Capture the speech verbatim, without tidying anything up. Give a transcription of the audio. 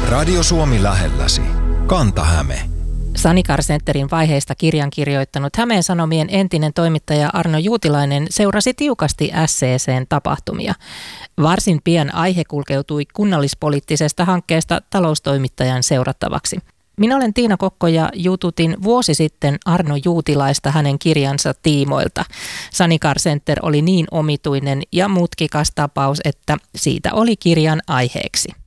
Radio Suomi lähelläsi. Kanta-Häme. Sanikar Centerin vaiheista kirjan kirjoittanut Hämeen Sanomien entinen toimittaja Arno Juutilainen seurasi tiukasti S C C:n tapahtumia. Varsin pian aihe kulkeutui kunnallispoliittisesta hankkeesta taloustoimittajan seurattavaksi. Minä olen Tiina Kokko ja jututin vuosi sitten Arno Juutilaista hänen kirjansa tiimoilta. Sanikar Center oli niin omituinen ja mutkikas tapaus, että siitä oli kirjan aiheeksi.